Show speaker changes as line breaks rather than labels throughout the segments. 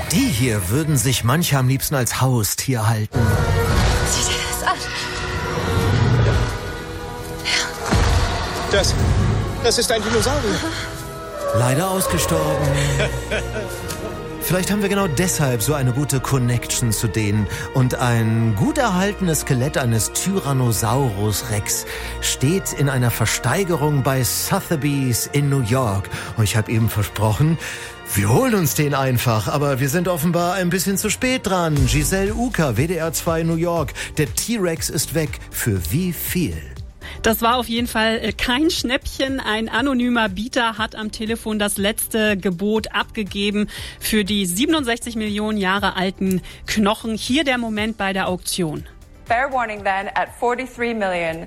Die hier würden sich manche am liebsten als Haustier halten.
Sieh dir das an.
Das ist ein Dinosaurier.
Leider ausgestorben. Vielleicht haben wir genau deshalb so eine gute Connection zu denen. Und ein gut erhaltenes Skelett eines Tyrannosaurus Rex steht in einer Versteigerung bei Sotheby's in New York. Und ich habe eben versprochen, wir holen uns den einfach. Aber wir sind offenbar ein bisschen zu spät dran. Giselle Uker, WDR 2 New York. Der T-Rex ist weg. Für wie viel?
Das war auf jeden Fall kein Schnäppchen. Ein anonymer Bieter hat am Telefon das letzte Gebot abgegeben für die 67 Millionen Jahre alten Knochen. Hier der Moment bei der Auktion.
Fair warning then at 43 million.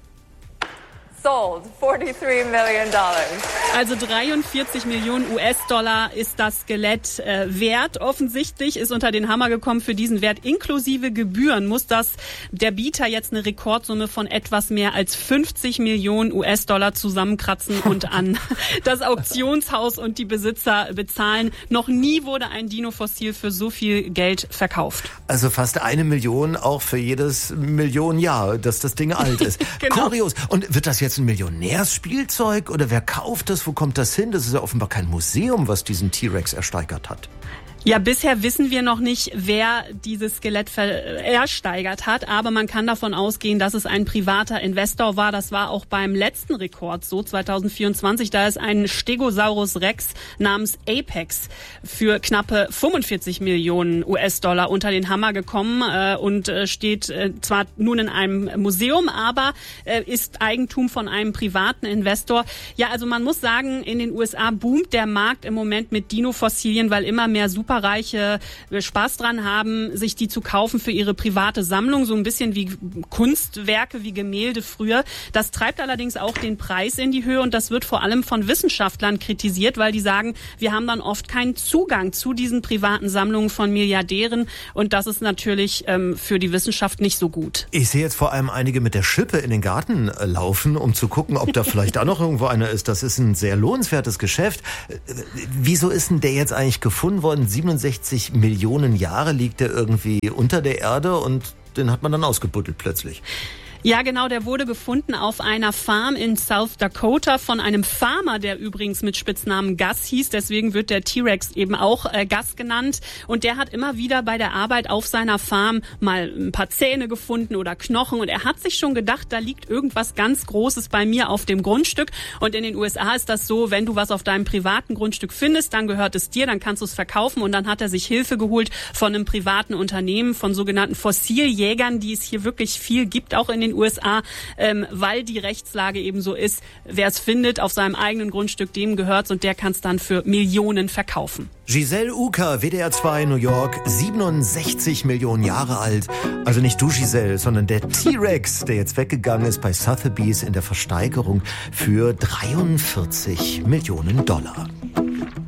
Sold. $43 million.
Also 43 Millionen US-Dollar ist das Skelett wert. Offensichtlich ist unter den Hammer gekommen für diesen Wert. Inklusive Gebühren muss der Bieter jetzt eine Rekordsumme von etwas mehr als 50 Millionen US-Dollar zusammenkratzen und an das Auktionshaus und die Besitzer bezahlen. Noch nie wurde ein Dino-Fossil für so viel Geld verkauft.
Also fast 1 Million auch für jedes Millionenjahr, dass das Ding alt ist.
Genau.
Kurios. Und wird das jetzt ein Millionärsspielzeug oder wer kauft das? Wo kommt das hin? Das ist ja offenbar kein Museum, was diesen T-Rex ersteigert hat.
Ja, bisher wissen wir noch nicht, wer dieses Skelett ersteigert hat, aber man kann davon ausgehen, dass es ein privater Investor war. Das war auch beim letzten Rekord so, 2024. Da ist ein Stegosaurus Rex namens Apex für knappe 45 Millionen US-Dollar unter den Hammer gekommen und steht zwar nun in einem Museum, aber ist Eigentum von einem privaten Investor. Ja, also man muss sagen, in den USA boomt der Markt im Moment mit Dino-Fossilien, weil immer mehr Superreiche Spaß dran haben, sich die zu kaufen für ihre private Sammlung, so ein bisschen wie Kunstwerke, wie Gemälde früher. Das treibt allerdings auch den Preis in die Höhe und das wird vor allem von Wissenschaftlern kritisiert, weil die sagen, wir haben dann oft keinen Zugang zu diesen privaten Sammlungen von Milliardären und das ist natürlich für die Wissenschaft nicht so gut.
Ich sehe jetzt vor allem einige mit der Schippe in den Garten laufen, um zu gucken, ob da vielleicht auch noch irgendwo einer ist. Das ist ein sehr lohnenswertes Geschäft. Wieso ist denn der jetzt eigentlich gefunden worden? 67 Millionen Jahre liegt er irgendwie unter der Erde und den hat man dann ausgebuddelt plötzlich.
Ja, genau, der wurde gefunden auf einer Farm in South Dakota von einem Farmer, der übrigens mit Spitznamen Gus hieß. Deswegen wird der T-Rex eben auch Gus genannt. Und der hat immer wieder bei der Arbeit auf seiner Farm mal ein paar Zähne gefunden oder Knochen. Und er hat sich schon gedacht, da liegt irgendwas ganz Großes bei mir auf dem Grundstück. Und in den USA ist das so, wenn du was auf deinem privaten Grundstück findest, dann gehört es dir, dann kannst du es verkaufen. Und dann hat er sich Hilfe geholt von einem privaten Unternehmen, von sogenannten Fossiljägern, die es hier wirklich viel gibt, auch in den USA, weil die Rechtslage eben so ist, wer es findet auf seinem eigenen Grundstück, dem gehört's und der kann es dann für Millionen verkaufen.
Giselle Uker, WDR 2 New York, 67 Millionen Jahre alt. Also nicht du, Giselle, sondern der T-Rex, der jetzt weggegangen ist bei Sotheby's in der Versteigerung für 43 Millionen Dollar.